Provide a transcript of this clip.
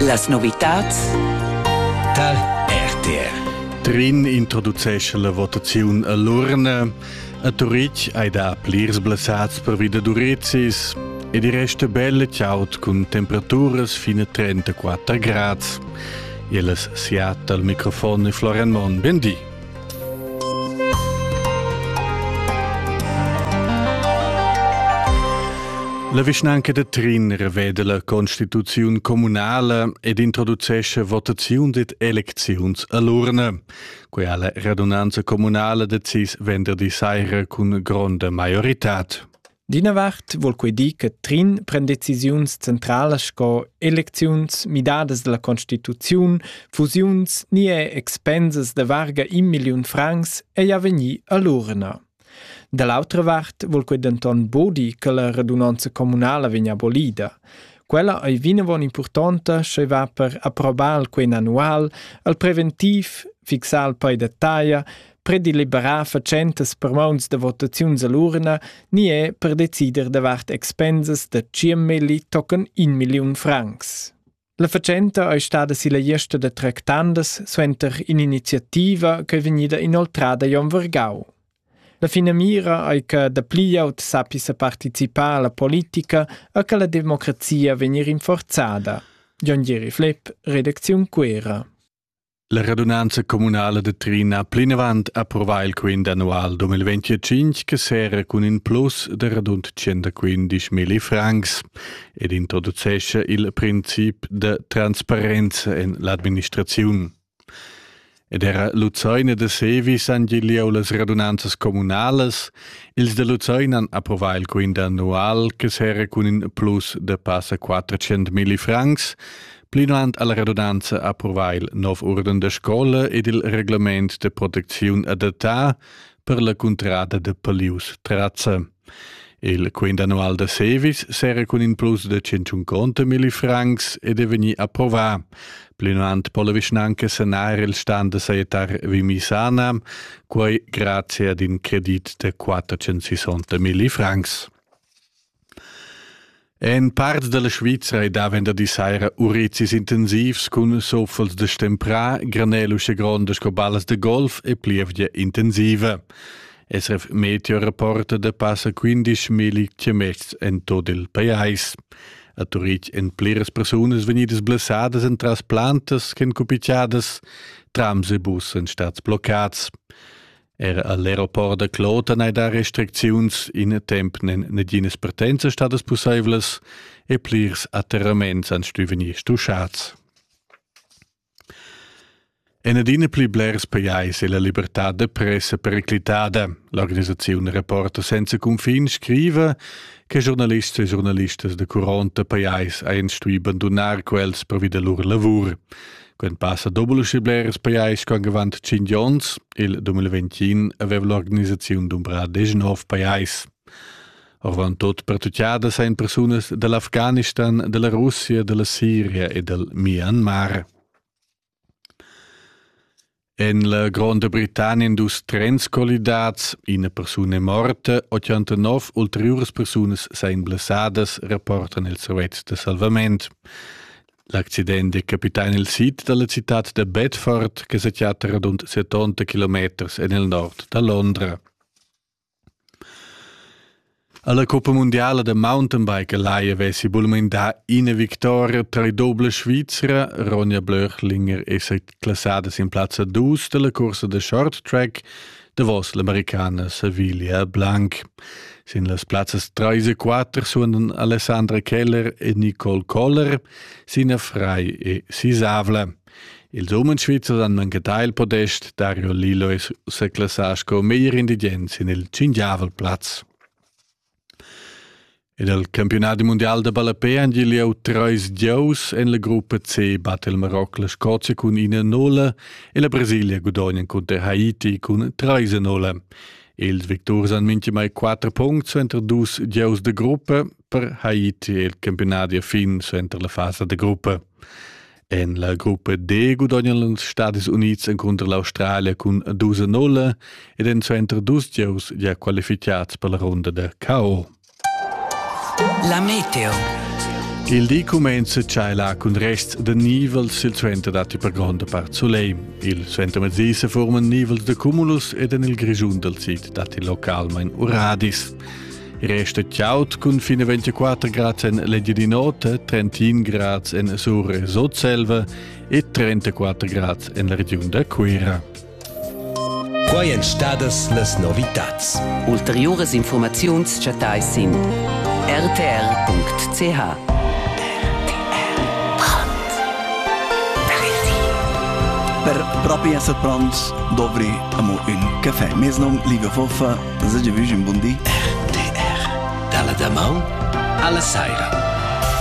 Las novitats dal RTR. Trin introducesce la votazione all'urna. A Turic hai da plirs blassats per vida d'urezis e di resta belle ciaut con temperaturas fino a 34 gradi. E las siat al microfono Florian Mon. Bendi. La vicinanca de Trin revede la Constituzione comunale ed introducesce votazioni ed elezioni all'urna. Quella la radunanza comunale decis venerdì sera con grande maggiorità. Dinavart vuol quei dir che Trin prend decisiuns centralas sco elecziuns midades della Constituzione, fusiuns nie expenses de varga 1 milion francs e ja vegni all'urna. Dall'altra part vuol quei denton bodi che la radunanza comunale vegna abolida. Quella è vinavon importante che va per approbar quen annual, al preventiv, fixar poi dettaglia, prediliberar facentas per mons de votaziuns all'urna, nie per decider davart expenses de 5.000 tocken 1 milion francs. La facenta è stata si la gesta de tractandas suenter in iniziativa che venida inoltrada Jon Vergau. La fina mira è che da pliaut sapesse partecipare alla politica e che la democrazia venir rinforzata. John Jerry Flepp, redazione Quera. La radunanza comunale de Trin ha plinavant approvà il quinto annual 2025 che sera con un plus de radund 115.000 francs ed introducesce il principio de trasparenza in l'amministrazione. Ed era Luzaina de Sevis angiliau las radunanzas comunales, ils de Luzaina han approvà il quinto annual che sera con un plus de passa 400.000 francs, plinuant alla radunanza approvà il nov orden de scola ed il reglement de protezione adattà per la contrada de Palius Trazza. Il quinto annual de Sevis sera con un plus de 150.000 francs ed è veni approvà. Plinuant per la vicinanca sanare il stand de Saetar Vimisana, quai grazie ad un credit de 460.000 francs. En part della Svizzera ed avenda di saira urizis intensivs con soffels de stempra, granelusche gronde scobalas de golf e plievdia intensiva. SRF Meteo rapporta de passa 15.000 km en tot il pais. A Turic en pliras personas venidas blassadas en trasplantas, ken cupiciadas, trams e bus en stats bloccats. Era all'aeroport de Cloten ai da restricziuns in temp nen negines partenza stadas possibles e plirs atterraments an stuveni stuschats. En adina pli blers paiais e la libertà de pressa periclitada. L'organizzazione Reporter senza confin scrive che giornalisti e giornalistas de 40 paiais hain stui abandonar quels per vida lur lavur. Quando passa doppelo blers paiais con gavant 5 ans, il 2021 aveva l'organizzazione d'umbra 19 paiais. Orvan tot pertucciada sain personas dell'Afghanistan, della Russia, della Siria e del Myanmar. En la Grande Britannia dus trens collidats, una persona morta, 89 ulteriores personas sain blassadas, rapportan il servizio de salvament. L'accidente è capitato nel sito della città de Bedford, che si chiama rund 70 km nel nord da Londra. Alla Coppa Mondiale de Mountainbike laia vessi bulmendà una vittoria tra i doble svizzera, Ronja Blöchlinger e sei classadas in piazza 2 della corsa de short track, de vos l'americana Sevilla Blanc. Sin las plazzas 3 e 4 sono Alessandra Keller e Nicole Koller, Sina Frey e Sisavla. Il Somensvizzer han mancato il podest, Dario Lillo e se classasco meglio indigenza nel Cingiavelplatz. E del campionato mondiale de Ballapé han giliau 3 giaus en la gruppa C batte il Marocco la Scozia con 1-0 e la Brasilia guadagna contro Haiti con 3-0. Els victors han mince mai 4 punti entre 2 giaus de gruppa per Haiti e il campionato fin entre la fase de gruppa. En la gruppa D guadagnan els Stati Units contro l'Australia con 2-0 ed en entre 2 giaus già qualificats per la ronda de KO. La meteo. Il di comenza c'è là con rest de nivels il suente dati per grande part soleil. Il suente mezzisa forman nivels de cumulus ed en il grigiun del sit dati localmein uradis. Il resta ciaut con fine 24 gradi en Legge di Nota, 31 gradi en Sure Sotselva e 34 gradi en la regione de Quera. Quai en stadas las novitats. Ulteriores informaziuns chatai sin rtr.ch. Per proprio essere pronti dovrei amo un caffè. Mes nom Livia Foffa, desejo un buon dì. RTR. Dalla Damau alla Saira.